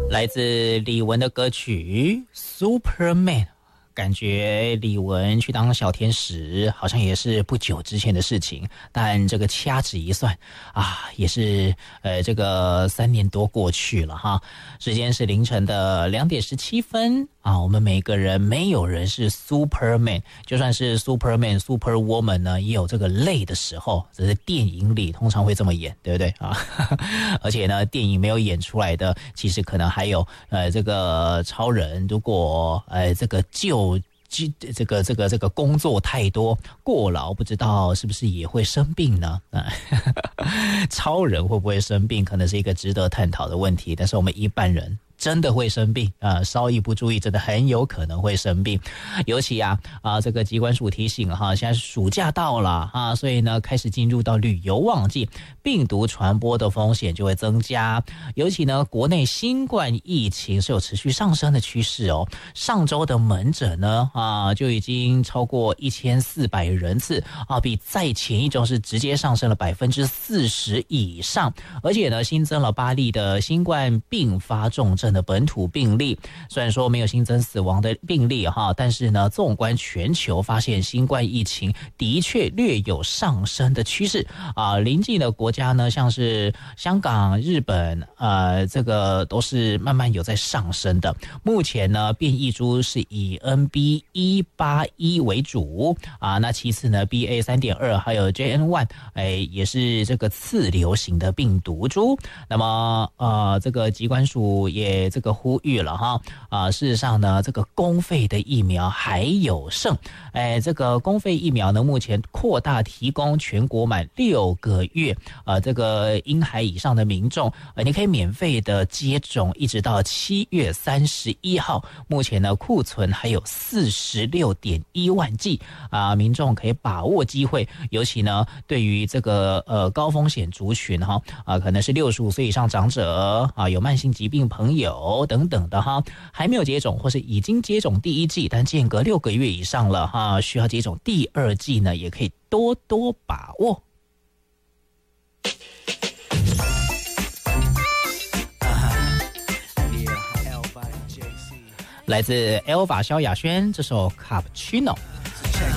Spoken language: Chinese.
来自李玟的歌曲《Superman》，感觉李玟去当小天使好像也是不久之前的事情，但这个掐指一算啊，也是这个3年多过去了哈。时间是凌晨的2点17分啊，我们每个人没有人是 Superman， 就算是 Superman、Superwoman 呢，也有这个累的时候，只是电影里通常会这么演，对不对啊？而且呢，电影没有演出来的，其实可能还有这个超人，如果这个这个工作太多过劳，不知道是不是也会生病呢？超人会不会生病，可能是一个值得探讨的问题。但是我们一般人真的会生病啊，稍一不注意，真的很有可能会生病。尤其这个疾管署提醒哈，现在暑假到了啊，所以呢，开始进入到旅游旺季，病毒传播的风险就会增加。尤其呢，国内新冠疫情是有持续上升的趋势哦。上周的门诊呢就已经超过1400人次啊，比在前一周是直接上升了40%以上，而且呢，新增了8例的新冠并发重症的本土病例。虽然说没有新增死亡的病例哈，但是呢，纵观全球，发现新冠疫情的确略有上升的趋势啊。邻近的国家呢，像是香港、日本，这个都是慢慢有在上升的。目前呢，变异株是以 NB181 为主啊，那其次呢 BA3.2 还有 JN1，也是这个次流行的病毒株。那么这个疾管署也这个呼吁了哈事实上呢，这个公费的疫苗还有剩，这个公费疫苗呢，目前扩大提供全国满6个月这个婴孩以上的民众，你可以免费的接种，一直到7月31号。目前呢，库存还有46.1万剂民众可以把握机会，尤其呢，对于这个高风险族群可能是65岁以上长者有慢性疾病朋友等等的还没有接种或是已经接种第1剂，但间隔6个月以上了需要接种第2剂呢，也可以多多把握。来自 Elva 萧亚轩这首 Cappuccino。